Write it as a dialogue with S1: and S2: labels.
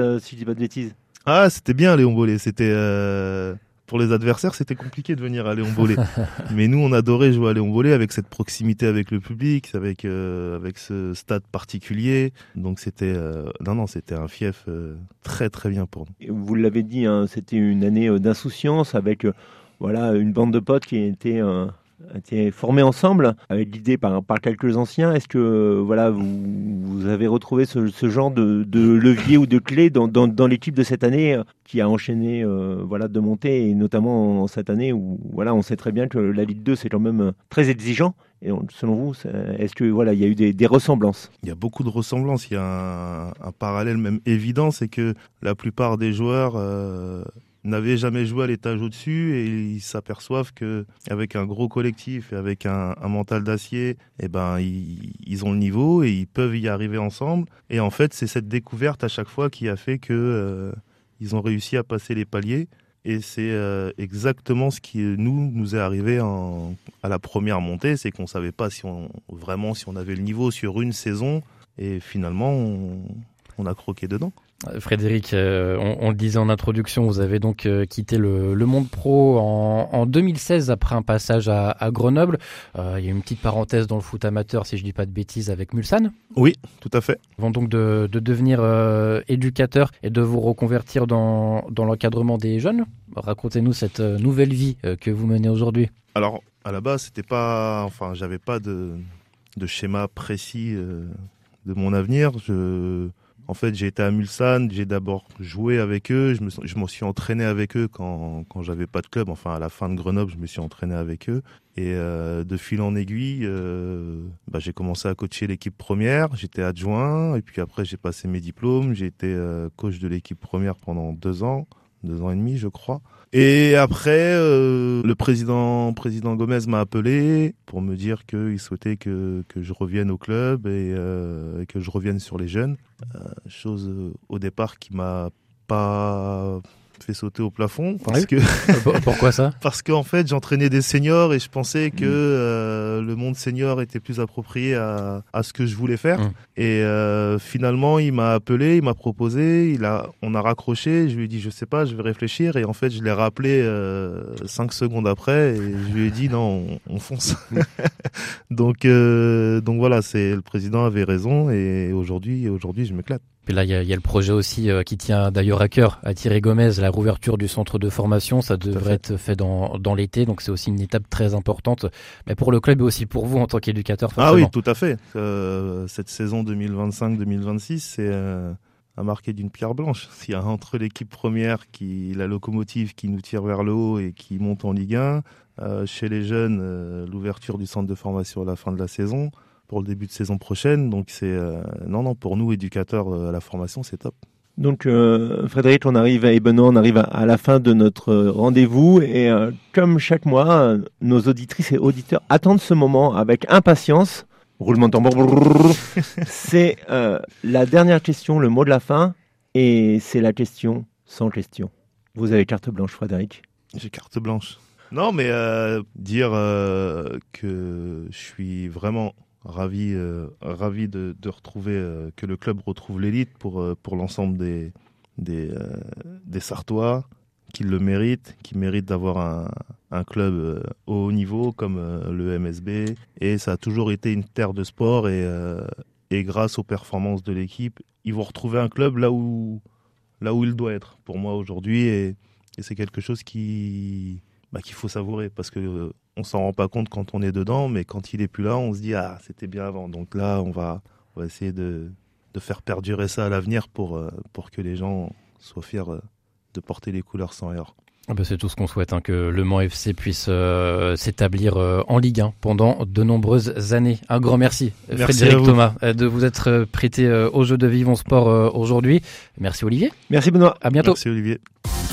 S1: si je dis pas de bêtises.
S2: Ah, c'était bien Léon Bollé. C'était pour les adversaires, c'était compliqué de venir à Léon Bollé. Mais nous, on adorait jouer à Léon Bollé avec cette proximité avec le public, avec ce stade particulier. Donc c'était c'était un fief très très bien pour nous.
S1: Vous l'avez dit, hein, c'était une année d'insouciance avec une bande de potes qui étaient formés ensemble avec l'idée par quelques anciens. Est-ce que vous avez retrouvé ce genre de levier ou de clé dans l'équipe de cette année qui a enchaîné de montée, et notamment en cette année où on sait très bien que la Ligue 2 c'est quand même très exigeant. Et selon vous, est-ce que il y a eu des ressemblances?
S2: Il y a beaucoup de ressemblances. Il y a un parallèle même évident, c'est que la plupart des joueurs n'avaient jamais joué à l'étage au-dessus et ils s'aperçoivent que avec un gros collectif et avec un mental d'acier, ils ont le niveau et ils peuvent y arriver ensemble. Et en fait, c'est cette découverte à chaque fois qui a fait que ils ont réussi à passer les paliers. Et c'est exactement ce qui nous est arrivé à la première montée, c'est qu'on savait pas si on avait le niveau sur une saison, et finalement on a croqué dedans.
S3: Frédéric, on le disait en introduction, vous avez donc quitté le monde pro en 2016 après un passage à Grenoble. Il y a une petite parenthèse dans le foot amateur, si je dis pas de bêtises, avec Mulsanne.
S2: Oui, tout à fait.
S3: Avant donc de devenir éducateur et de vous reconvertir dans l'encadrement des jeunes. Racontez-nous cette nouvelle vie que vous menez aujourd'hui.
S2: Alors, à la base, j'avais pas de schéma précis de mon avenir. En fait, j'ai été à Mulsanne, j'ai d'abord joué avec eux, je me suis entraîné avec eux quand j'avais pas de club. Enfin, à la fin de Grenoble, je me suis entraîné avec eux. Et de fil en aiguille, j'ai commencé à coacher l'équipe première, j'étais adjoint, et puis après j'ai passé mes diplômes, j'ai été coach de l'équipe première pendant 2 ans et demi, je crois. Et après, le président Gomez m'a appelé pour me dire qu'il souhaitait que je revienne au club et que je revienne sur les jeunes. Chose au départ qui m'a pas fait sauter au plafond parce que
S3: pourquoi ça?
S2: Parce qu'en fait j'entraînais des seniors et je pensais que le monde senior était plus approprié à ce que je voulais faire. Et finalement il m'a appelé, il m'a proposé, on a raccroché, je lui ai dit je sais pas, je vais réfléchir, et en fait je l'ai rappelé 5 secondes après et je lui ai dit non, on fonce. donc voilà, le président avait raison, et aujourd'hui je m'éclate.
S3: Puis là, il y a le projet aussi qui tient d'ailleurs à cœur à Thierry Gomez, la rouverture du centre de formation. Ça devrait être fait dans l'été, donc c'est aussi une étape très importante, mais pour le club et aussi pour vous en tant qu'éducateur. Forcément.
S2: Ah oui, tout à fait. Cette saison 2025-2026, a marqué d'une pierre blanche. Il y a entre l'équipe première, la locomotive qui nous tire vers le haut et qui monte en Ligue 1, chez les jeunes, l'ouverture du centre de formation à la fin de la saison, pour le début de saison prochaine. Donc c'est pour nous éducateurs à la formation, c'est top.
S1: Donc Frédéric, on arrive à la fin de notre rendez-vous, et comme chaque mois, nos auditrices et auditeurs attendent ce moment avec impatience. Roulement de tambour. C'est la dernière question, le mot de la fin, et c'est la question sans question. Vous avez carte blanche, Frédéric?
S2: J'ai carte blanche. Non, mais dire que je suis vraiment ravi de retrouver, que le club retrouve l'élite pour l'ensemble des Sartois qui le méritent, qui méritent d'avoir un club au haut niveau comme le MSB. Et ça a toujours été une terre de sport, et grâce aux performances de l'équipe, ils vont retrouver un club là où il doit être pour moi aujourd'hui, et c'est quelque chose qu'il faut savourer, parce que on s'en rend pas compte quand on est dedans, mais quand il est plus là, on se dit c'était bien avant. Donc là, on va essayer de faire perdurer ça à l'avenir pour que les gens soient fiers de porter les couleurs sang et or.
S3: C'est tout ce qu'on souhaite, que le Mans FC puisse s'établir en Ligue 1 pendant de nombreuses années. Un grand merci Frédéric Thomas de vous être prêté au jeu de Vivons Sport aujourd'hui. Merci Olivier.
S1: Merci Benoît.
S3: À bientôt.
S2: Merci Olivier.